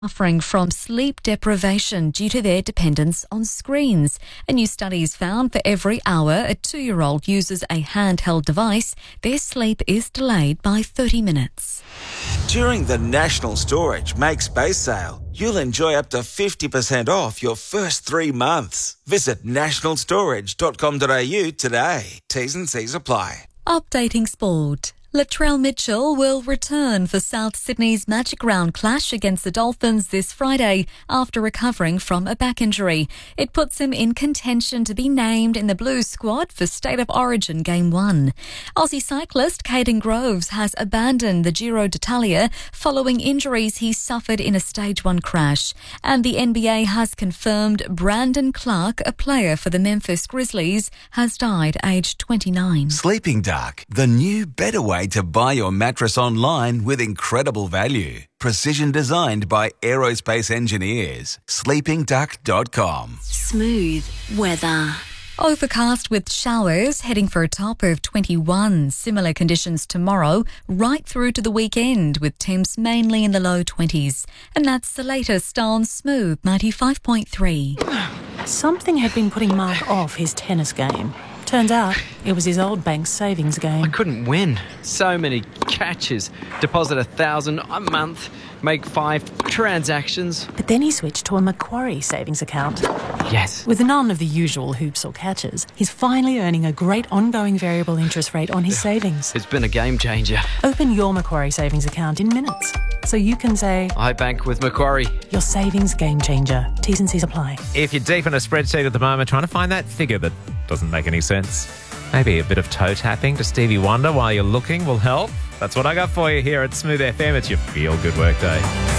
Suffering from sleep deprivation due to their dependence on screens. A new study has found for every hour a 2-year-old uses a handheld device, their sleep is delayed by 30 minutes. During the National Storage Make Space sale, you'll enjoy up to 50% off your first 3 months. Visit nationalstorage.com.au today. T's and C's apply. Updating sport. Latrell Mitchell will return for South Sydney's Magic Round clash against the Dolphins this Friday after recovering from a back injury. It puts him in contention to be named in the Blues squad for State of Origin Game 1. Aussie cyclist Caden Groves has abandoned the Giro d'Italia following injuries he suffered in a Stage 1 crash. And the NBA has confirmed Brandon Clark, a player for the Memphis Grizzlies, has died aged 29. Sleeping Dark, the new better way to buy your mattress online with incredible value. Precision designed by aerospace engineers. sleepingduck.com. Smooth weather. Overcast with showers, heading for a top of 21. Similar conditions tomorrow, right through to the weekend, with temps mainly in the low 20s. And that's the latest on Smooth 95.3. Something had been putting Mark off his tennis game. Turns out it was his old bank's savings game. I couldn't win. So many catches. Deposit $1,000 a month, make 5 transactions. But then he switched to a Macquarie savings account. Yes. With none of the usual hoops or catches, he's finally earning a great ongoing variable interest rate on his savings. It's been a game changer. Open your Macquarie savings account in minutes, so you can say, I bank with Macquarie. Your savings game changer. T's and C's apply. If you're deep in a spreadsheet at the moment trying to find that figure that doesn't make any sense, maybe a bit of toe tapping to Stevie Wonder while you're looking will help. That's what I got for you here at Smooth FM. It's your feel-good workday.